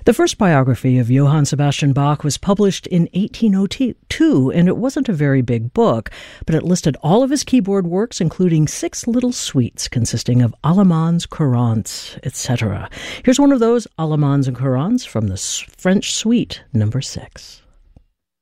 The first biography of Johann Sebastian Bach was published in 1802, and it wasn't a very big book, but it listed all of his keyboard works, including 6 little suites consisting of Allemands, Courantes, etc. Here's one of those Allemands and Courantes from the French Suite, number 6.